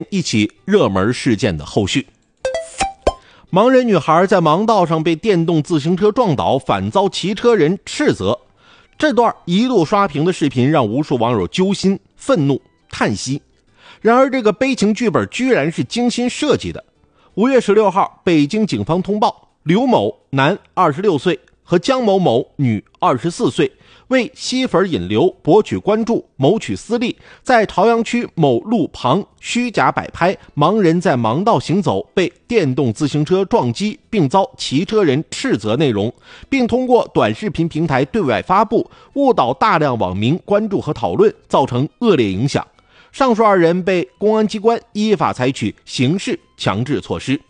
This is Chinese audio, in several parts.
一起热门事件的后续。盲人女孩在盲道上被电动自行车撞倒，反遭骑车人斥责。这段一度刷屏的视频让无数网友揪心、愤怒、叹息。然而这个悲情剧本居然是精心设计的。5月16号，北京警方通报，刘某男26岁和江某某女24岁为吸粉引流、博取关注、谋取私利，在朝阳区某路旁虚假摆拍盲人在盲道行走被电动自行车撞击并遭骑车人斥责内容，并通过短视频平台对外发布，误导大量网民关注和讨论，造成恶劣影响。上述2人被公安机关依法采取刑事强制措施。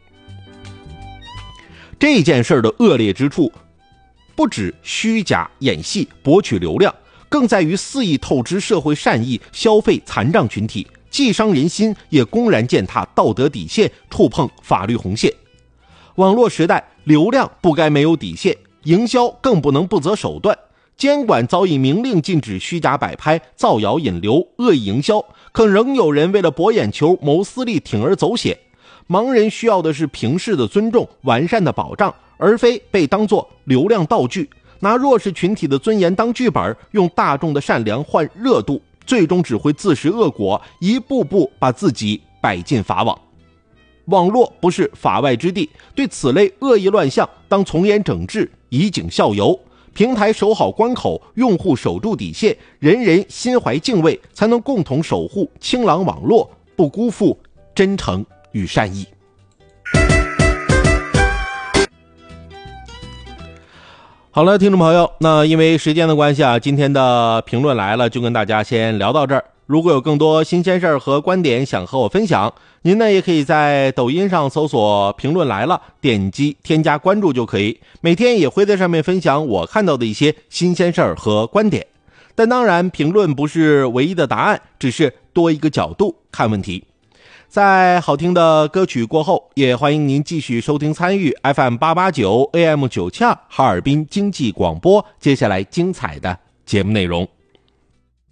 这件事的恶劣之处不止虚假演戏博取流量，更在于肆意透支社会善意，消费残障群体，既伤人心，也公然践踏道德底线，触碰法律红线。网络时代，流量不该没有底线，营销更不能不择手段。监管早已明令禁止虚假摆拍、造谣引流、恶意营销，可仍有人为了博眼球、谋私利铤而走险。盲人需要的是平视的尊重、完善的保障，而非被当作流量道具，拿弱势群体的尊严当剧本，用大众的善良换热度，最终只会自食恶果，一步步把自己摆进法网。网络不是法外之地，对此类恶意乱象当从严整治，以儆效尤。平台守好关口，用户守住底线，人人心怀敬畏，才能共同守护清朗网络，不辜负真诚与善意。好了，听众朋友，那因为时间的关系啊，今天的评论来了就跟大家先聊到这儿。如果有更多新鲜事儿和观点想和我分享，您呢也可以在抖音上搜索评论来了，点击添加关注就可以，每天也会在上面分享我看到的一些新鲜事儿和观点。但当然评论不是唯一的答案，只是多一个角度看问题。在好听的歌曲过后，也欢迎您继续收听参与 FM889 AM972 哈尔滨经济广播接下来精彩的节目内容。